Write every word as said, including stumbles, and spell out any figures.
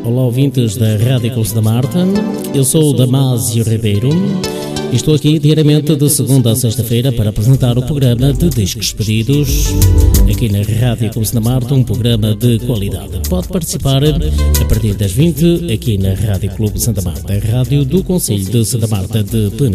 olá ouvintes da Rádio Clube Santa Marta, eu sou o Damásio Ribeiro e estou aqui diariamente de segunda a sexta-feira para apresentar o programa de discos pedidos aqui na Rádio Clube Santa Marta, um programa de qualidade. Pode participar a partir das vinte aqui na Rádio Clube Santa Marta, a rádio do Concelho de Santa Marta de Penedo.